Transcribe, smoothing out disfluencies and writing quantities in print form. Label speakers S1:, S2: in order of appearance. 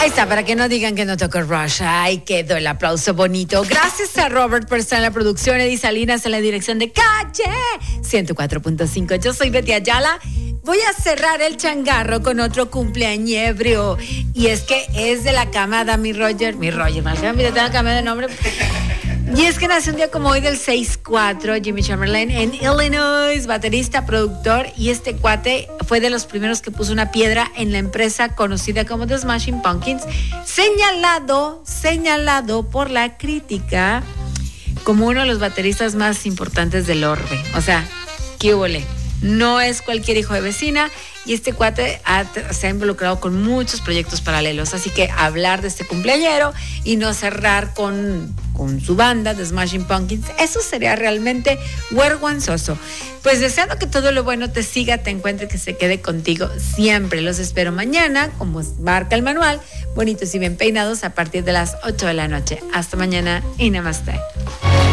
S1: Ahí está, para que no digan que no tocó Rush. Ay, quedó el aplauso bonito. Gracias a Robert por estar en la producción, Eddie Salinas en la dirección de Calle 104.5. Yo soy Betty Ayala. Voy a cerrar el changarro con otro cumpleañebrio. Y es que es de la camada mi Roger, malgame, mira, tengo que cambiar de nombre. Y es que nació un día como hoy del 6-4, Jimmy Chamberlain en Illinois, baterista, productor, y este cuate fue de los primeros que puso una piedra en la empresa conocida como The Smashing Pumpkins, señalado por la crítica como uno de los bateristas más importantes del orbe. O sea, ¿qué huele? No es cualquier hijo de vecina, y este cuate se ha involucrado con muchos proyectos paralelos, así que hablar de este cumpleañero y no cerrar con su banda The Smashing Pumpkins, eso sería realmente vergonzoso. Pues deseando que todo lo bueno te siga, te encuentre, que se quede contigo siempre. Los espero mañana, como marca el manual, bonitos y bien peinados a partir de las 8 de la noche. Hasta mañana y namaste.